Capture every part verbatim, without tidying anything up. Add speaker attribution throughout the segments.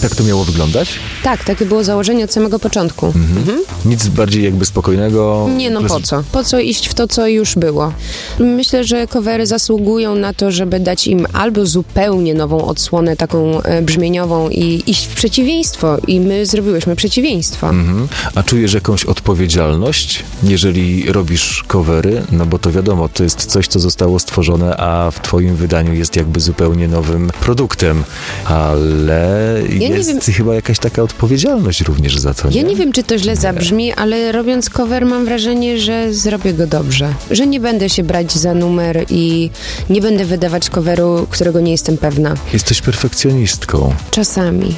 Speaker 1: Tak to miało wyglądać?
Speaker 2: Tak, takie było założenie od samego początku.
Speaker 1: Mhm. Mhm. Nic bardziej jakby spokojnego?
Speaker 2: Nie, no po co? Po co iść w to, co już było? Myślę, że covery zasługują na to, żeby dać im albo zupełnie nową odsłonę, taką e, brzmieniową i iść w przeciwieństwo. I my zrobiłyśmy przeciwieństwo.
Speaker 1: Mhm. A czujesz jakąś odpowiedzialność, jeżeli robisz covery? No bo to wiadomo, to jest coś, co zostało stworzone, a w twoim wydaniu jest jakby zupełnie nowym produktem. Ale
Speaker 2: ja
Speaker 1: jest chyba jakaś taka odpowiedzialność również za to, nie?
Speaker 2: Ja nie wiem, czy to źle zabrzmi, ale robiąc cover mam wrażenie, że zrobię go dobrze. Że nie będę się brać za numer i nie będę wydawać coveru, którego nie jestem pewna.
Speaker 1: Jesteś perfekcjonistką.
Speaker 2: Czasami.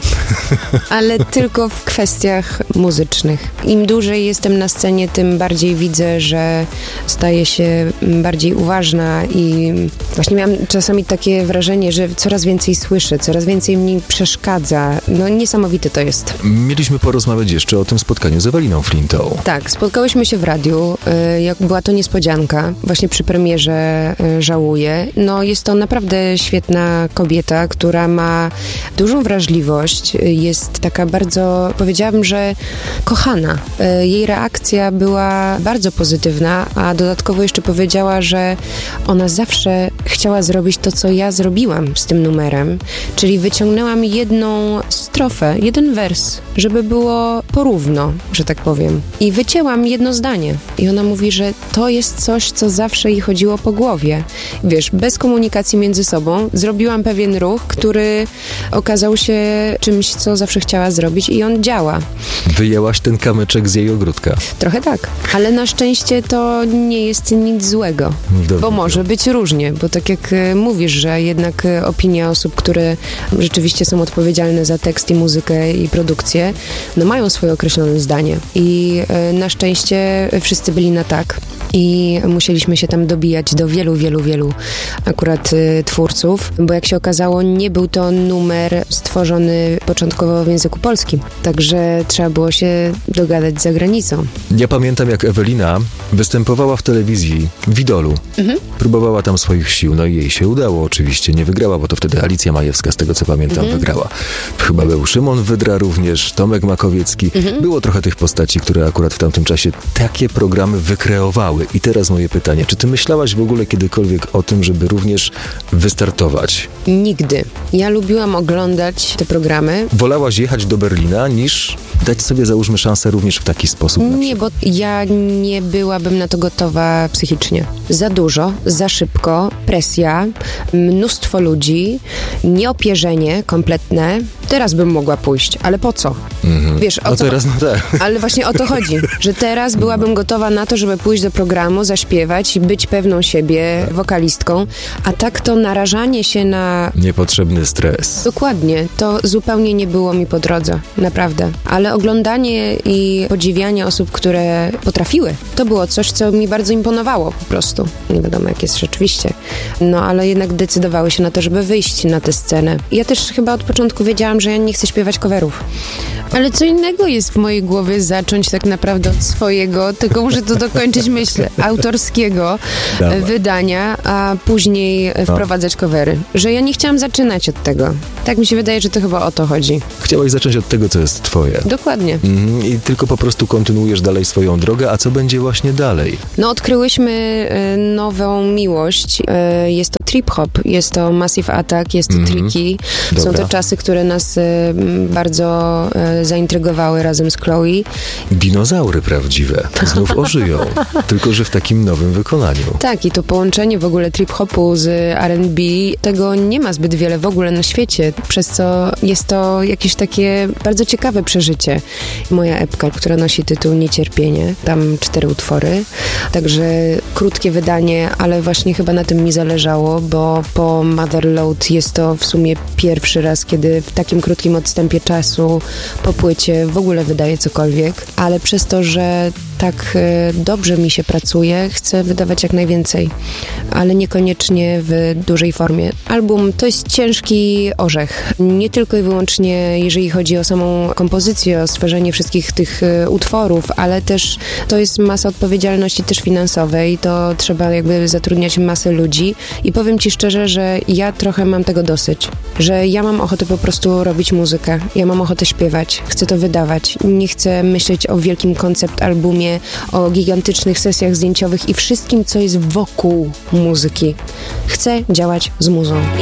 Speaker 2: Ale tylko w kwestiach muzycznych. Im dłużej jestem na scenie, tym bardziej widzę, że staję się bardziej uważna i właśnie miałam czasami takie wrażenie, że coraz więcej słyszę, coraz więcej mi przeszkadza. No niesamowite to jest.
Speaker 1: Mieliśmy porozmawiać jeszcze o tym spotkaniu z Eweliną Flintą.
Speaker 2: Tak, spotkałyśmy się w radiu. Jak była to niespodzianka. Właśnie przy premierze Żałuję. No jest to naprawdę świetna kobieta, która ma dużą wrażliwość. Jest taka bardzo, powiedziałabym, że kochana. Jej reakcja była bardzo pozytywna, a dodatkowo jeszcze powiedziała, że ona zawsze chciała zrobić to, co ja zrobiłam z tym numerem. Czyli wyciągnęłam jedną strofę, jeden wers, żeby było porówno, że tak powiem. I wycięłam jedno zdanie. I ona mówi, że to jest coś, co zawsze jej chodziło po głowie. Wiesz, bez komunikacji między sobą zrobiłam pewien ruch, który okazał się czymś, co zawsze chciała zrobić i on działa.
Speaker 1: Wyjęłaś ten kamyczek z jej ogródka.
Speaker 2: Trochę tak, ale na szczęście to nie jest nic złego,
Speaker 1: Dobrze.
Speaker 2: Bo może być różnie, bo tak jak mówisz, że jednak opinia osób, które rzeczywiście są odpowiedzialne za tekst i muzykę i produkcję, no mają swoje określone zdanie i na szczęście wszyscy byli na tak. I musieliśmy się tam dobijać do wielu, wielu, wielu akurat y, twórców, bo jak się okazało, nie był to numer stworzony początkowo w języku polskim, także trzeba było się dogadać za granicą.
Speaker 1: Ja pamiętam, jak Ewelina występowała w telewizji w Idolu. Mhm. Próbowała tam swoich sił, no i jej się udało oczywiście, nie wygrała, bo to wtedy Alicja Majewska, z tego co pamiętam, mhm. wygrała. Chyba był Szymon Wydra również, Tomek Makowiecki. Mhm. Było trochę tych postaci, które akurat w tamtym czasie takie programy wykreowały. I teraz moje pytanie, czy ty myślałaś w ogóle kiedykolwiek o tym, żeby również wystartować?
Speaker 2: Nigdy. Ja lubiłam oglądać te programy.
Speaker 1: Wolałaś jechać do Berlina niż dać sobie, załóżmy, szansę również w taki sposób?
Speaker 2: Nie, bo ja nie byłabym na to gotowa psychicznie. Za dużo, za szybko, presja, mnóstwo ludzi, nieopierzenie kompletne. Teraz bym mogła pójść, ale po co?
Speaker 1: Mhm.
Speaker 2: Wiesz, o
Speaker 1: no
Speaker 2: co...
Speaker 1: teraz, no tak.
Speaker 2: Ale właśnie o to chodzi, że teraz byłabym gotowa na to, żeby pójść do programu, zaśpiewać i być pewną siebie, wokalistką, a tak to narażanie się na...
Speaker 1: Niepotrzebny stres.
Speaker 2: Dokładnie, to zupełnie nie było mi po drodze, naprawdę. Ale oglądanie i podziwianie osób, które potrafiły, to było coś, co mi bardzo imponowało po prostu. Nie wiadomo, jak jest rzeczywiście. No, ale jednak decydowały się na to, żeby wyjść na tę scenę. Ja też chyba od początku wiedziałam, że ja nie chcę śpiewać coverów. Ale co innego jest w mojej głowie zacząć tak naprawdę od swojego, tylko muszę to dokończyć myśl, autorskiego Dawaj. wydania, a później no. wprowadzać covery. Że ja nie chciałam zaczynać od tego. Tak mi się wydaje, że to chyba o to chodzi.
Speaker 1: Chciałaś zacząć od tego, co jest twoje.
Speaker 2: Dokładnie.
Speaker 1: Mhm. I tylko po prostu kontynuujesz dalej swoją drogę, a co będzie właśnie dalej?
Speaker 2: No odkryłyśmy y, nową miłość. Y, jest to trip-hop, jest to Massive Attack, jest to mhm. Tricky. Dobra. Są to czasy, które nas y, bardzo y, zaintrygowały razem z Chloe.
Speaker 1: Dinozaury prawdziwe. Znów ożyją. Tylko, że w takim nowym wykonaniu.
Speaker 2: Tak, i to połączenie w ogóle trip-hopu z R and B, tego nie ma zbyt wiele w ogóle na świecie, przez co jest to jakieś takie bardzo ciekawe przeżycie. Moja epka, która nosi tytuł Niecierpienie, tam cztery utwory, także krótkie wydanie, ale właśnie chyba na tym mi zależało, bo po Motherload jest to w sumie pierwszy raz, kiedy w takim krótkim odstępie czasu po po płycie w ogóle wydaję cokolwiek, ale przez to, że tak dobrze mi się pracuje, chcę wydawać jak najwięcej, ale niekoniecznie w dużej formie. Album to jest ciężki orzech. Nie tylko i wyłącznie jeżeli chodzi o samą kompozycję, o stworzenie wszystkich tych utworów, ale też to jest masa odpowiedzialności też finansowej, to trzeba jakby zatrudniać masę ludzi i powiem Ci szczerze, że ja trochę mam tego dosyć, że ja mam ochotę po prostu robić muzykę, ja mam ochotę śpiewać, chcę to wydawać, nie chcę myśleć o wielkim koncept albumie, o gigantycznych sesjach zdjęciowych i wszystkim, co jest wokół muzyki. Chcę działać z muzą.